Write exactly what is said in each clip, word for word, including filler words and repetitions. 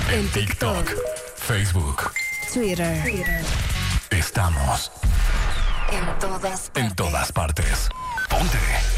En TikTok, Facebook, Twitter. Twitter. Estamos en todas partes. En todas partes. Ponte.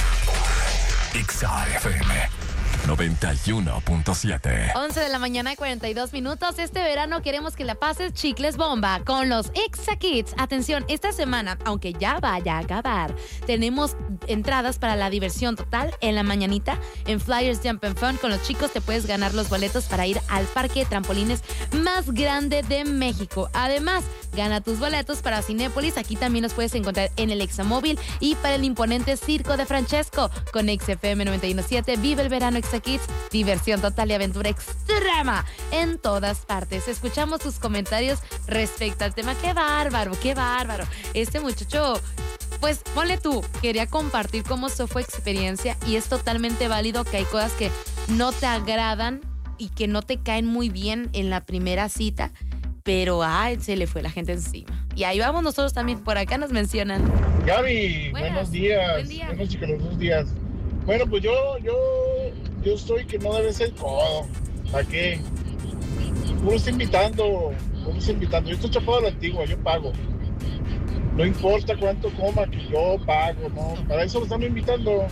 Exa F M noventa y uno punto siete. once de la mañana y cuarenta y dos minutos. Este verano queremos que la pases chicles bomba con los Exa Kids. Atención, esta semana, aunque ya vaya a acabar, tenemos entradas para la diversión total en la mañanita. En Flyers Jump and Fun con los chicos te puedes ganar los boletos para ir al parque de trampolines más grande de México. Además, gana tus boletos para Cinépolis. Aquí también los puedes encontrar en el Examóvil y para el imponente Circo de Francesco. Con Exa F M noventa y uno punto siete, vive el verano Exa Kids, diversión total y aventura extrema en todas partes. Escuchamos tus comentarios respecto al tema. ¡Qué bárbaro, qué bárbaro! Este muchacho, pues ponle tú, quería compartir cómo se fue experiencia y es totalmente válido que hay cosas que no te agradan y que no te caen muy bien en la primera cita, pero ay, se le fue la gente encima. Y ahí vamos nosotros también, por acá nos mencionan. Gaby, Buenas. buenos días. Buen día. Buenos chicos, buenos días. Bueno, pues yo, yo, yo estoy que no debe ser codo. ¿Para qué? Uno está invitando, uno está invitando. Yo estoy chapado a la antigua, yo pago. No importa cuánto coma, que yo pago, ¿no? Para eso lo están invitando.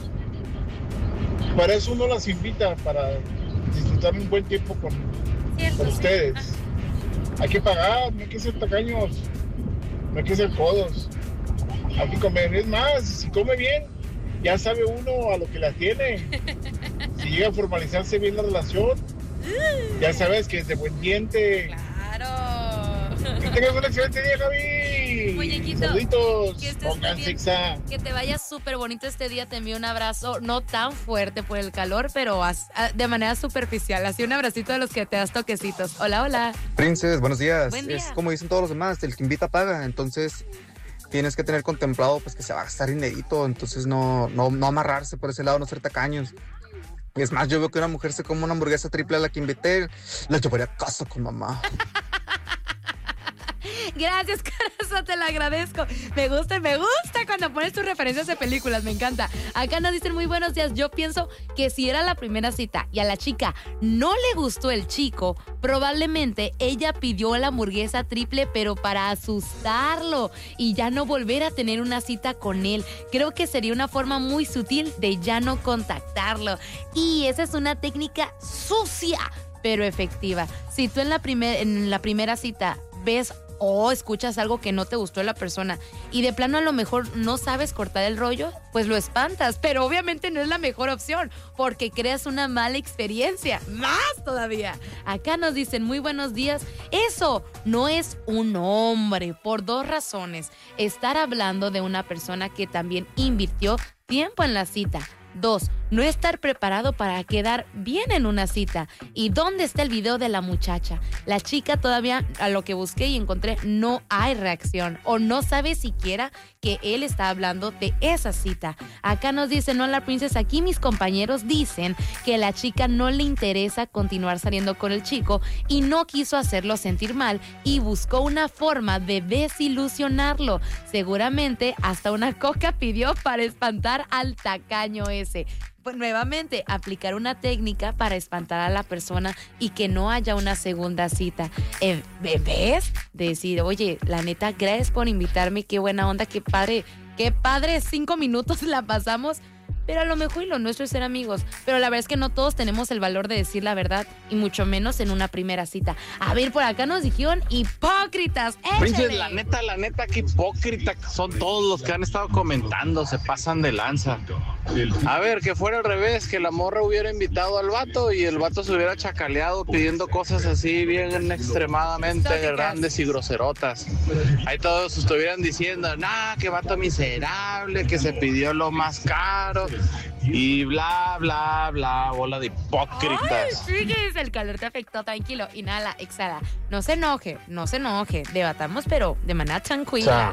Para eso uno las invita, para disfrutar un buen tiempo con, Cierto, con sí. ustedes. Hay que pagar, no hay que ser tacaños, no hay que ser codos. Hay que comer. Es más, si come bien, ya sabe uno a lo que la tiene. Si llega a formalizarse bien la relación, ya sabes que es de buen diente. Claro. Que tengas un excelente día, Javi. Muñequito, Saluditos. que estés muy Pónganse bien. Exa. Que te vayas súper bonito este día. Te envío un abrazo, no tan fuerte por el calor, pero as- a- de manera superficial. Así un abracito de los que te das toquecitos. Hola, hola. Princes, buenos días. Buen día. Es como dicen todos los demás, el que invita paga, entonces tienes que tener contemplado pues que se va a gastar dinerito, entonces no, no, no amarrarse por ese lado, no ser tacaños. Es más, yo veo que una mujer se come una hamburguesa triple a la que invité, la llevaría a casa con mamá. Gracias, corazón, te lo agradezco. Me gusta, me gusta cuando pones tus referencias de películas, me encanta. Acá nos dicen muy buenos días. Yo pienso que si era la primera cita y a la chica no le gustó el chico, probablemente ella pidió la hamburguesa triple, pero para asustarlo y ya no volver a tener una cita con él. Creo que sería una forma muy sutil de ya no contactarlo. Y esa es una técnica sucia, pero efectiva. Si tú en la, primer, en la primera cita ves o escuchas algo que no te gustó de la persona y de plano a lo mejor no sabes cortar el rollo, pues lo espantas, pero obviamente no es la mejor opción porque creas una mala experiencia, más todavía. Acá nos dicen muy buenos días, eso no es un hombre por dos razones: estar hablando de una persona que también invirtió tiempo en la cita. Dos, no estar preparado para quedar bien en una cita. ¿Y dónde está el video de la muchacha? La chica todavía, a lo que busqué y encontré, no hay reacción o no sabe siquiera que él está hablando de esa cita. Acá nos dicen, no, la princesa, aquí mis compañeros dicen que la chica no le interesa continuar saliendo con el chico y no quiso hacerlo sentir mal y buscó una forma de desilusionarlo. Seguramente hasta una coca pidió para espantar al tacaño ese. Pues nuevamente, aplicar una técnica para espantar a la persona y que no haya una segunda cita. Eh, ¿Ves? Decir, oye, la neta, gracias por invitarme, qué buena onda, qué padre, qué padre, cinco minutos la pasamos. Pero a lo mejor y lo nuestro es ser amigos. Pero la verdad es que no todos tenemos el valor de decir la verdad, y mucho menos en una primera cita. A ver, por acá nos dijeron hipócritas. Princes, la neta, la neta, qué hipócrita son todos los que han estado comentando, se pasan de lanza. A ver, que fuera al revés, que la morra hubiera invitado al vato y el vato se hubiera chacaleado pidiendo cosas así bien extremadamente grandes y groserotas. Ahí todos estuvieran diciendo, nah, que vato miserable, que se pidió lo más caro y bla, bla, bla, bola de hipócritas. Ay, sigues, el calor te afectó, tranquilo, inhala, exhala. No se enoje, no se enoje, debatamos, pero de manera tranquila. O sea,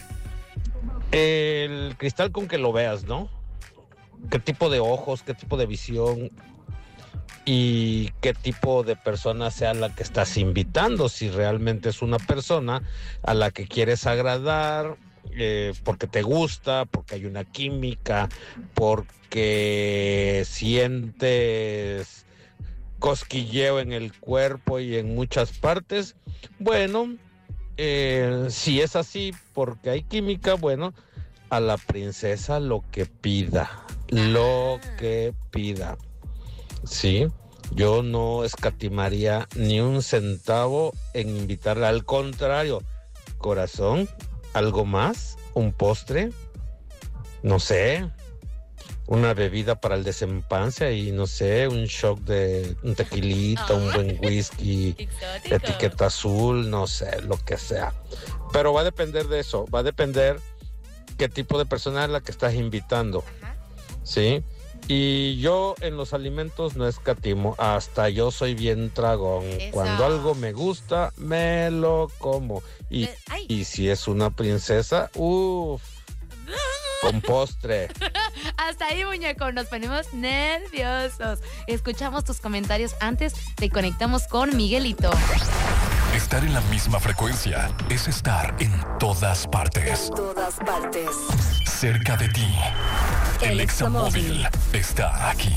el cristal con que lo veas, ¿no? ¿Qué tipo de ojos, qué tipo de visión y qué tipo de persona sea la que estás invitando? Si realmente es una persona a la que quieres agradar, eh, porque te gusta, porque hay una química, porque sientes cosquilleo en el cuerpo y en muchas partes, bueno, eh, si es así porque hay química, bueno, a la princesa lo que pida, lo que pida, ¿sí? Yo no escatimaría ni un centavo en invitarla, al contrario, corazón, algo más, un postre, no sé, una bebida para el desempance y no sé, un shot de un tequilita, oh. un buen whisky, exótico. Etiqueta azul, no sé, lo que sea. Pero va a depender de eso, va a depender qué tipo de persona es la que estás invitando, ajá. ¿Sí? Y yo en los alimentos no escatimo, hasta yo soy bien tragón. Eso. Cuando algo me gusta, me lo como. Y, y si es una princesa, uff, con postre. Hasta ahí, muñeco, nos ponemos nerviosos. Escuchamos tus comentarios antes, te conectamos con Miguelito. Estar en la misma frecuencia es estar en todas partes. En todas partes. Cerca de ti. El, El Examóvil está aquí.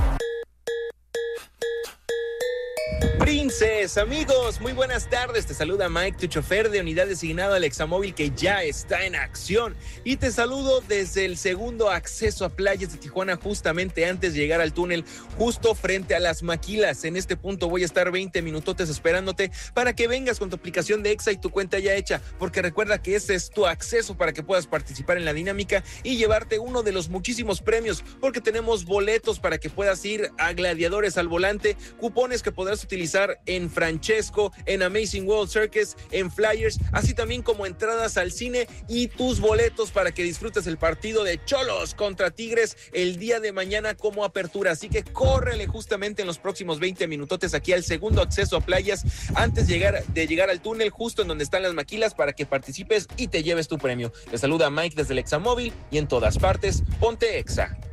Princes, amigos, muy buenas tardes. Te saluda Mike, tu chofer de unidad designado al Examóvil, que ya está en acción. Y te saludo desde el segundo acceso a playas de Tijuana, justamente antes de llegar al túnel, justo frente a las maquilas. En este punto voy a estar veinte minutotes esperándote para que vengas con tu aplicación de Exa y tu cuenta ya hecha, porque recuerda que ese es tu acceso para que puedas participar en la dinámica y llevarte uno de los muchísimos premios, porque tenemos boletos para que puedas ir a Gladiadores al Volante, cupones que podrás utilizar en Francesco, en Amazing World Circus, en Flyers, así también como entradas al cine y tus boletos para que disfrutes el partido de Cholos contra Tigres el día de mañana como apertura. Así que córrele justamente en los próximos veinte minutotes aquí al segundo acceso a playas antes de llegar, de llegar al túnel, justo en donde están las maquilas, para que participes y te lleves tu premio. Te saluda Mike desde el Examóvil y en todas partes, ponte Exa.